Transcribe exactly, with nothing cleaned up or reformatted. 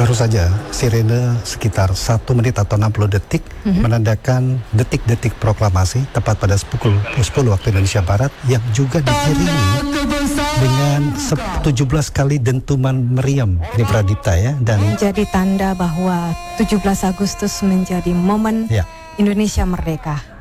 Baru saja sirene sekitar satu menit atau enam puluh detik mm-hmm. menandakan detik-detik proklamasi tepat pada pukul sepuluh waktu Indonesia Barat yang juga diiringi dengan tujuh belas kali dentuman meriam. Ini Pradipta ya, dan menjadi tanda bahwa tujuh belas Agustus menjadi momen ya. Indonesia merdeka.